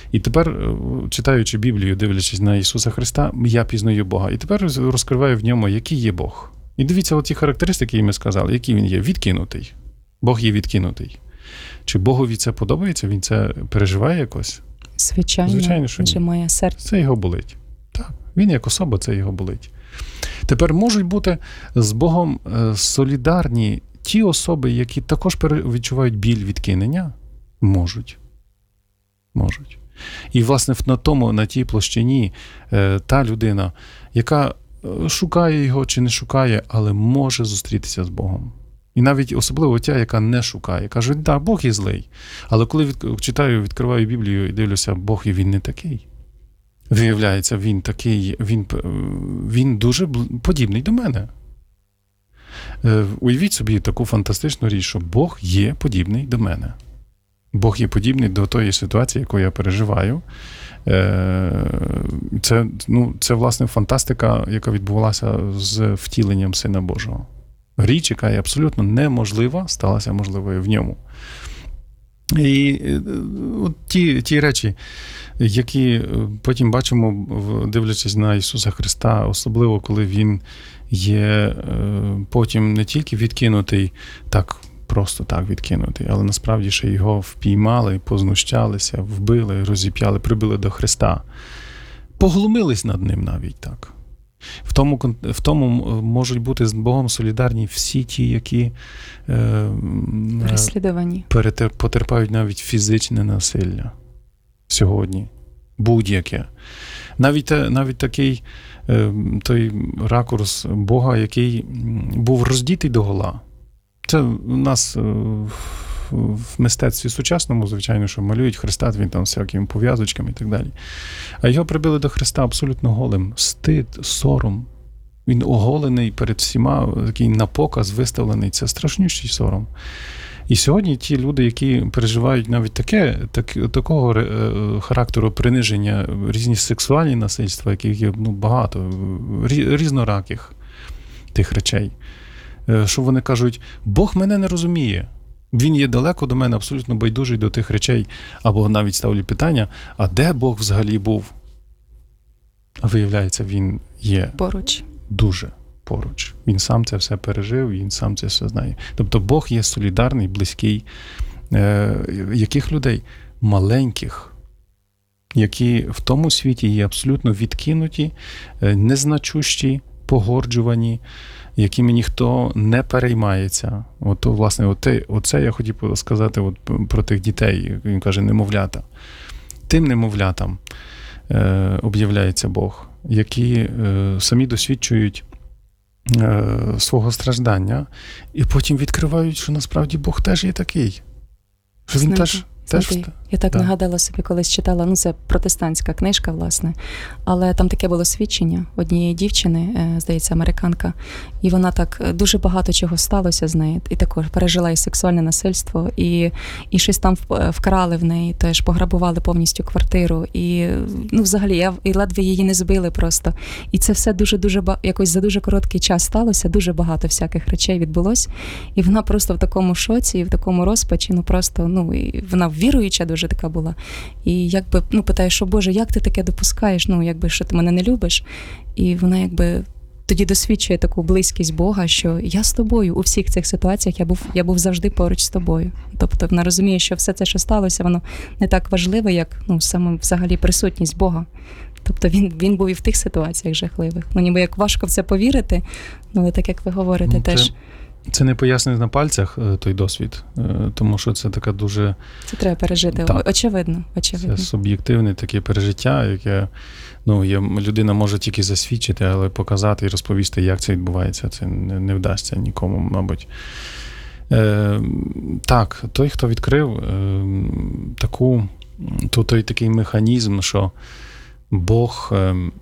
І тепер, читаючи Біблію, дивлячись на Ісуса Христа, я пізнаю Бога. І тепер розкриваю в ньому, який є Бог. І дивіться, от ті характеристики, які ми сказали, який він є. Відкинутий. Бог є відкинутий. Чи Богові це подобається? Він це переживає якось? Звичайно, що ні. Має серце. Це його болить. Так. Він як особа, це його болить. Тепер можуть бути з Богом солідарні ті особи, які також відчувають біль відкинення? Можуть. І, власне, на тій площині та людина, яка шукає його чи не шукає, але може зустрітися з Богом. І навіть особливо тя, яка не шукає. Каже, так, Бог є злий. Але коли відкриваю Біблію і дивлюся, Бог і він не такий. Виявляється, він такий, він дуже подібний до мене. Уявіть собі таку фантастичну річ, що Бог є подібний до мене. Бог є подібний до тої ситуації, яку я переживаю. Це, власне, фантастика, яка відбувалася з втіленням Сина Божого. Річ, яка є абсолютно неможлива, сталася можливою в ньому. І от ті речі, які потім бачимо, дивлячись на Ісуса Христа, особливо коли Він є потім не тільки відкинутий, просто так відкинутий, але насправді ще його впіймали, познущалися, вбили, розіп'яли, прибили до Христа. Поглумились над ним навіть так. В тому можуть бути з Богом солідарні всі ті, які потерпають навіть фізичне насилля сьогодні. Будь-яке. Навіть такий той ракурс Бога, який був роздітий догола. Це у нас в мистецтві сучасному, звичайно, що малюють Христа, він там з всякими пов'язочками і так далі. А його прибили до Христа абсолютно голим. Стид, сором. Він оголений перед всіма, такий на показ виставлений. Це страшнющий сором. І сьогодні ті люди, які переживають навіть такого характеру приниження, різні сексуальні насильства, яких є багато, різнораких тих речей, що вони кажуть, Бог мене не розуміє. Він є далеко до мене, абсолютно байдужий до тих речей, або навіть ставлю питання, а де Бог взагалі був? А виявляється, він є дуже поруч. Він сам це все пережив, він сам це все знає. Тобто Бог є солідарний, близький. Яких людей? Маленьких, які в тому світі є абсолютно відкинуті, незначущі, погорджувані, якими ніхто не переймається. Оце я хотів сказати про тих дітей, він каже, немовлята. Тим немовлятам об'являється Бог, які самі досвідчують свого страждання, і потім відкривають, що насправді Бог теж є такий. Що він теж я так нагадала собі, колись читала, це протестантська книжка, власне, але там таке було свідчення однієї дівчини, здається, американка, і вона так дуже багато чого сталося з нею, і також пережила і сексуальне насильство, і щось там вкрали в неї, теж пограбували повністю квартиру, і взагалі, і ледве її не збили просто. І це все дуже-дуже, якось за дуже короткий час сталося, дуже багато всяких речей відбулось, і вона просто в такому шоці, і в такому розпачі, і вона віруюча дуже така була. І питає, що, Боже, як ти таке допускаєш? Що ти мене не любиш? І вона тоді досвідчує таку близькість Бога, що я з тобою у всіх цих ситуаціях, я був завжди поруч з тобою. Тобто вона розуміє, що все це, що сталося, воно не так важливе, як саме взагалі присутність Бога. Тобто він був і в тих ситуаціях жахливих. Ніби як важко в це повірити, але так як ви говорите, теж... Це не пояснює на пальцях той досвід, тому що це така дуже... Це треба пережити, очевидно. Це суб'єктивне таке пережиття, яке людина може тільки засвідчити, але показати і розповісти, як це відбувається, це не вдасться нікому, мабуть. Так, той, хто відкрив той такий механізм, що Бог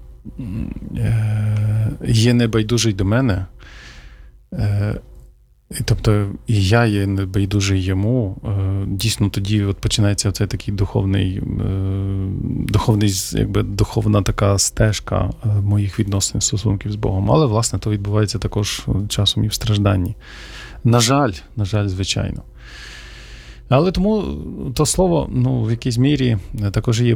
є небайдужий до мене, тобто і я є небайдужий йому, дійсно тоді починається оцей такий духовна така стежка моїх відносин, стосунків з Богом. Але, власне, то відбувається також часом і в стражданні. На жаль, звичайно. Але тому то слово, в якійсь мірі також є